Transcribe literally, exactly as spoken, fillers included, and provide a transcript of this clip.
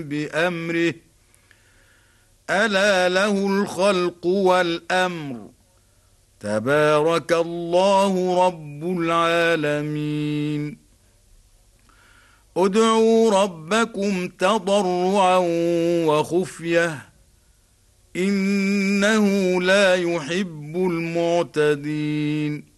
بأمره ألا له الخلق والأمر تبارك الله رب العالمين ادعوا ربكم تضرعا وخفية إنه لا يحب المعتدين